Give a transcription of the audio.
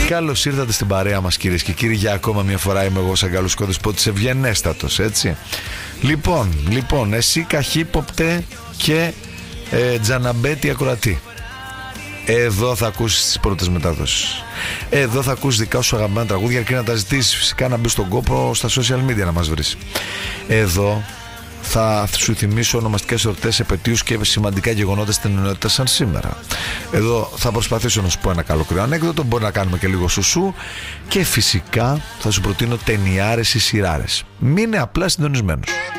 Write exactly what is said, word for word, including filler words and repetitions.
Καλώς ήρθατε στην παρέα μας, κυρίες και κύριοι. Για ακόμα μια φορά είμαι εγώ, Σαγκάλος Κώδης, ευγενέστατος, έτσι. Λοιπόν, λοιπόν, εσύ καχύποπτε και ε, τζαναμπέτη ακροατή. Εδώ θα ακούσεις τις πρώτες μετάδοσεις. Εδώ θα ακούσεις δικά σου αγαπημένα τραγούδια, και να τα ζητήσεις φυσικά να μπεις στον κόπο στα social media να μας βρεις. Εδώ θα σου θυμίσω ονομαστικές εορτές, επετείους και σημαντικά γεγονότα στην ενότητα σαν σήμερα. Εδώ θα προσπαθήσω να σου πω ένα καλοκαιρινό ανέκδοτο, μπορεί να κάνουμε και λίγο σουσού, και φυσικά θα σου προτείνω ταινιάρες ή σειράρες. Μείνε απλά συντονισμένος.